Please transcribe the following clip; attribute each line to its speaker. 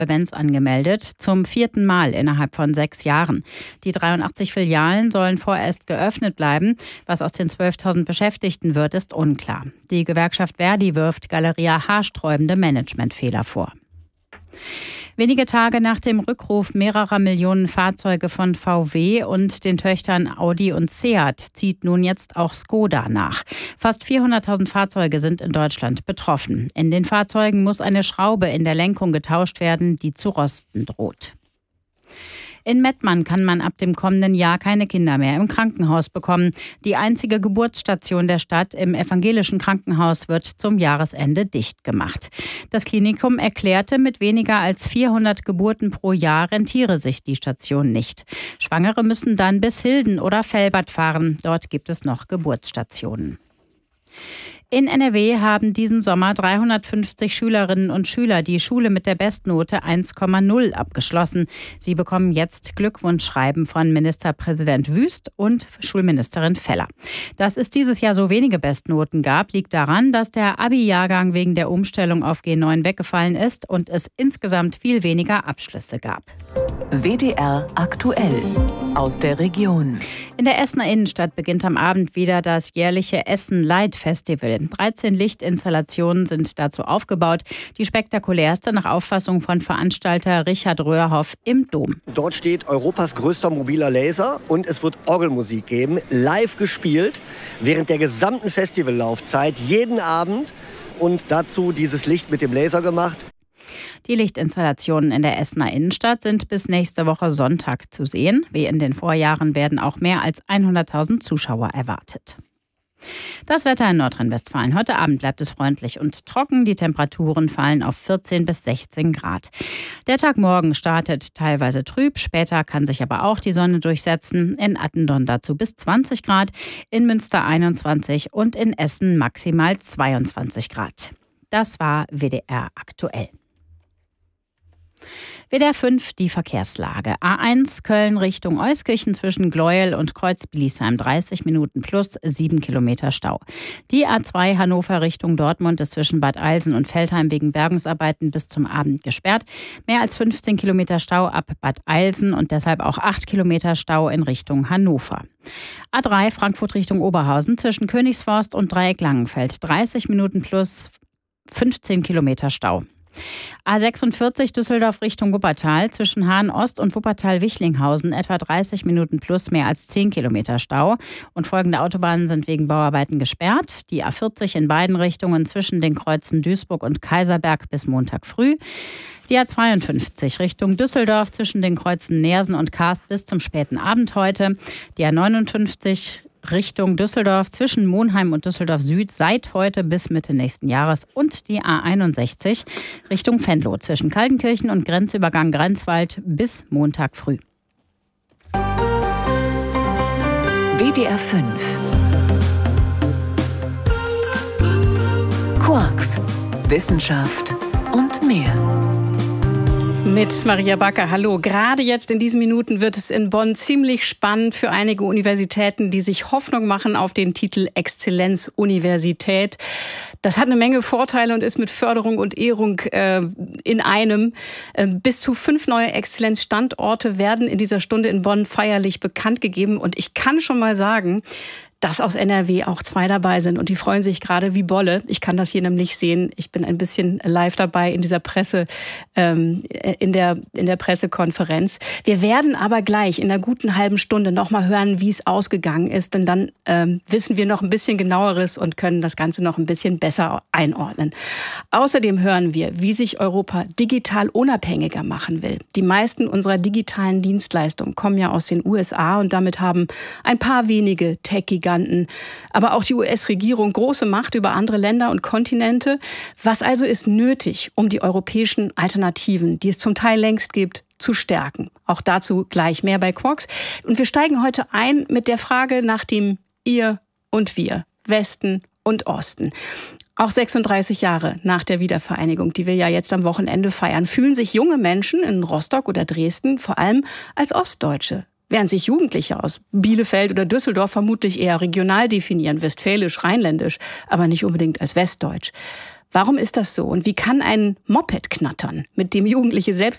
Speaker 1: Insolvenz angemeldet, zum 4. Mal innerhalb von 6 Jahren. Die 83 Filialen sollen vorerst geöffnet bleiben. Was aus den 12.000 Beschäftigten wird, ist unklar. Die Gewerkschaft Verdi wirft Galeria haarsträubende Managementfehler vor. Wenige Tage nach dem Rückruf mehrerer Millionen Fahrzeuge von VW und den Töchtern Audi und Seat zieht nun jetzt auch Skoda nach. Fast 400.000 Fahrzeuge sind in Deutschland betroffen. In den Fahrzeugen muss eine Schraube in der Lenkung getauscht werden, die zu rosten droht. In Mettmann kann man ab dem kommenden Jahr keine Kinder mehr im Krankenhaus bekommen. Die einzige Geburtsstation der Stadt im evangelischen Krankenhaus wird zum Jahresende dicht gemacht. Das Klinikum erklärte, mit weniger als 400 Geburten pro Jahr rentiere sich die Station nicht. Schwangere müssen dann bis Hilden oder Velbert fahren. Dort gibt es noch Geburtsstationen. In NRW haben diesen Sommer 350 Schülerinnen und Schüler die Schule mit der Bestnote 1,0 abgeschlossen. Sie bekommen jetzt Glückwunschschreiben von Ministerpräsident Wüst und Schulministerin Feller. Dass es dieses Jahr so wenige Bestnoten gab, liegt daran, dass der Abi-Jahrgang wegen der Umstellung auf G9 weggefallen ist und es insgesamt viel weniger Abschlüsse gab.
Speaker 2: WDR aktuell aus der Region.
Speaker 1: In der Essener Innenstadt beginnt am Abend wieder das jährliche Essen Light Festival. 13 Lichtinstallationen sind dazu aufgebaut. Die spektakulärste nach Auffassung von Veranstalter Richard Röhrhoff im Dom.
Speaker 3: Dort steht Europas größter mobiler Laser und es wird Orgelmusik geben, live gespielt, während der gesamten Festivallaufzeit, jeden Abend. Und dazu dieses Licht mit dem Laser gemacht.
Speaker 1: Die Lichtinstallationen in der Essener Innenstadt sind bis nächste Woche Sonntag zu sehen. Wie in den Vorjahren werden auch mehr als 100.000 Zuschauer erwartet. Das Wetter in Nordrhein-Westfalen. Heute Abend bleibt es freundlich und trocken. Die Temperaturen fallen auf 14 bis 16 Grad. Der Tag morgen startet teilweise trüb. Später kann sich aber auch die Sonne durchsetzen. In Attendorn dazu bis 20 Grad, in Münster 21 und in Essen maximal 22 Grad. Das war WDR aktuell. WDR 5, die Verkehrslage. A1 Köln Richtung Euskirchen zwischen Gleuel und Kreuzbielisheim 30 Minuten plus 7 Kilometer Stau. Die A2 Hannover Richtung Dortmund ist zwischen Bad Eilsen und Veltheim wegen Bergungsarbeiten bis zum Abend gesperrt. Mehr als 15 Kilometer Stau ab Bad Eilsen und deshalb auch 8 Kilometer Stau in Richtung Hannover. A3 Frankfurt Richtung Oberhausen zwischen Königsforst und Dreieck Langenfeld 30 Minuten plus 15 Kilometer Stau. A46 Düsseldorf Richtung Wuppertal zwischen Hahn-Ost und Wuppertal-Wichlinghausen etwa 30 Minuten plus mehr als 10 Kilometer Stau. Und folgende Autobahnen sind wegen Bauarbeiten gesperrt. Die A40 in beiden Richtungen zwischen den Kreuzen Duisburg und Kaiserberg bis Montag früh. Die A52 Richtung Düsseldorf zwischen den Kreuzen Neersen und Karst bis zum späten Abend heute. Die A59 Richtung Düsseldorf zwischen Monheim und Düsseldorf Süd seit heute bis Mitte nächsten Jahres und die A61 Richtung Venlo zwischen Kaltenkirchen und Grenzübergang Grenzwald bis Montag früh.
Speaker 2: WDR 5 Quarks, Wissenschaft und mehr.
Speaker 4: Mit Maria Backer, hallo. Gerade jetzt in diesen Minuten wird es in Bonn ziemlich spannend für einige Universitäten, die sich Hoffnung machen auf den Titel Exzellenzuniversität. Das hat eine Menge Vorteile und ist mit Förderung und Ehrung in einem. Bis zu 5 neue Exzellenzstandorte werden in dieser Stunde in Bonn feierlich bekannt gegeben. Und ich kann schon mal sagen, dass aus NRW auch 2 dabei sind und die freuen sich gerade wie Bolle. Ich kann das jedem nicht sehen. Ich bin ein bisschen live dabei in dieser Presse, in der Pressekonferenz. Wir werden aber gleich in einer guten halben Stunde noch mal hören, wie es ausgegangen ist, denn dann wissen wir noch ein bisschen Genaueres und können das Ganze noch ein bisschen besser einordnen. Außerdem hören wir, wie sich Europa digital unabhängiger machen will. Die meisten unserer digitalen Dienstleistungen kommen ja aus den USA und damit haben ein paar wenige Tech-Giganten, aber auch die US-Regierung große Macht über andere Länder und Kontinente. Was also ist nötig, um die europäischen Alternativen, die es zum Teil längst gibt, zu stärken? Auch dazu gleich mehr bei Quarks. Und wir steigen heute ein mit der Frage nach dem Ihr und Wir, Westen und Osten. Auch 36 Jahre nach der Wiedervereinigung, die wir ja jetzt am Wochenende feiern, fühlen sich junge Menschen in Rostock oder Dresden vor allem als Ostdeutsche. Während sich Jugendliche aus Bielefeld oder Düsseldorf vermutlich eher regional definieren, westfälisch, rheinländisch, aber nicht unbedingt als westdeutsch. Warum ist das so? Und wie kann ein Moped knattern, mit dem Jugendliche selbst